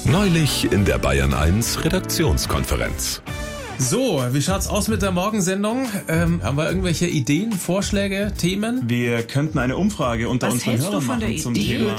Neulich in der Bayern 1 Redaktionskonferenz. So, wie schaut's aus mit der Morgensendung? Haben wir irgendwelche Ideen, Vorschläge, Themen? Wir könnten eine Umfrage unter unseren Hörern machen zum Thema.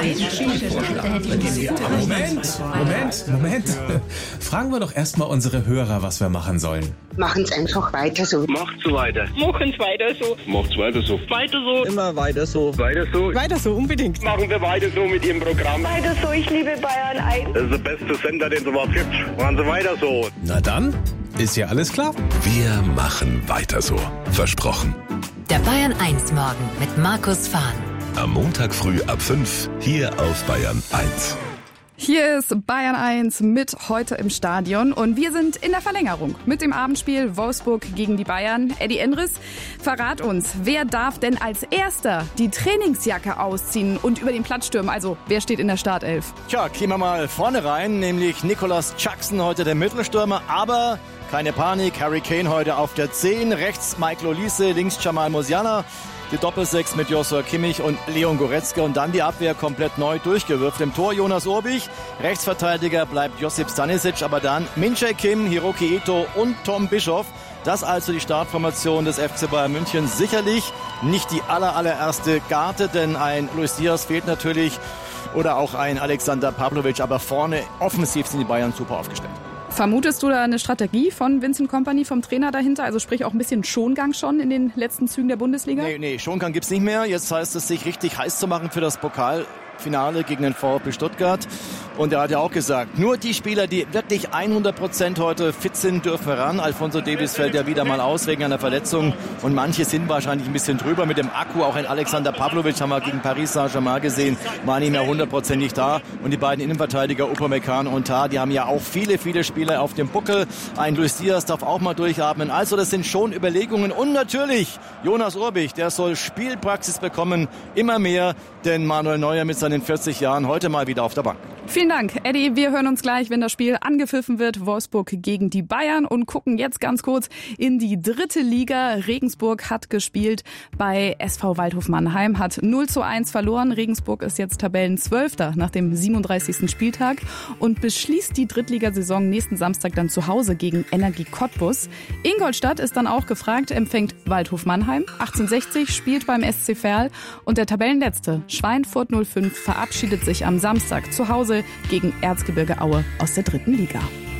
Moment. Fragen wir doch erstmal unsere Hörer, was wir machen sollen. Machen's einfach weiter so. Macht's so weiter. Machen's weiter so. Macht's weiter so. Weiter so. Immer weiter so. Weiter so. Weiter so, unbedingt. Machen wir weiter so mit Ihrem Programm. Weiter so, ich liebe Bayern 1. Das ist der beste Sender, den es überhaupt gibt. Machen Sie weiter so. Na dann, ist ja alles klar. Wir machen weiter so. Versprochen. Der Bayern 1 Morgen mit Markus Fahn. Am Montag früh ab 5 hier auf Bayern 1. Hier ist Bayern 1 mit heute im Stadion und wir sind in der Verlängerung mit dem Abendspiel Wolfsburg gegen die Bayern. Eddie Endres, verrat uns, wer darf denn als Erster die Trainingsjacke ausziehen und über den Platz stürmen? Also, wer steht in der Startelf? Tja, gehen wir mal vorne rein, nämlich Nicolas Jackson, heute der Mittelstürmer, aber keine Panik, Harry Kane heute auf der 10, rechts Michael Olise, links Jamal Musiala. Die Doppelsechs mit Joshua Kimmich und Leon Goretzka und dann die Abwehr komplett neu durchgewürfelt. Im Tor Jonas Urbich, Rechtsverteidiger bleibt Josip Stanisic, aber dann Min-Jae Kim, Hiroki Ito und Tom Bischoff. Das also die Startformation des FC Bayern München. Sicherlich nicht die allererste Garde, denn ein Luis Diaz fehlt natürlich oder auch ein Alexander Pavlovic, aber vorne offensiv sind die Bayern super aufgestellt. Vermutest du da eine Strategie von Vincent Kompany, vom Trainer dahinter? Also sprich auch ein bisschen Schongang schon in den letzten Zügen der Bundesliga? Nee, Schongang gibt's nicht mehr. Jetzt heißt es, sich richtig heiß zu machen für das Pokalfinale gegen den VfB Stuttgart. Und er hat ja auch gesagt, nur die Spieler, die wirklich 100% heute fit sind, dürfen ran. Alphonso Davies fällt ja wieder mal aus wegen einer Verletzung. Und manche sind wahrscheinlich ein bisschen drüber mit dem Akku. Auch ein Alexander Pavlovic haben wir gegen Paris Saint-Germain gesehen, war nicht mehr 100% da. Und die beiden Innenverteidiger, Upamecano und Tah, die haben ja auch viele Spieler auf dem Buckel. Ein Luis Diaz darf auch mal durchatmen. Also das sind schon Überlegungen. Und natürlich Jonas Urbich, der soll Spielpraxis bekommen, immer mehr. Denn Manuel Neuer mit seinen 40 Jahren heute mal wieder auf der Bank. Vielen Dank, Eddie. Wir hören uns gleich, wenn das Spiel angepfiffen wird. Wolfsburg gegen die Bayern und gucken jetzt ganz kurz in die 3. Liga. Regensburg hat gespielt bei SV Waldhof Mannheim, hat 0:1 verloren. Regensburg ist jetzt Tabellenzwölfter nach dem 37. Spieltag und beschließt die Drittligasaison nächsten Samstag dann zu Hause gegen Energie Cottbus. Ingolstadt ist dann auch gefragt, empfängt Waldhof Mannheim. 1860 spielt beim SC Verl und der Tabellenletzte Schweinfurt 05 verabschiedet sich am Samstag zu Hause gegen Erzgebirge Aue aus der 3. Liga.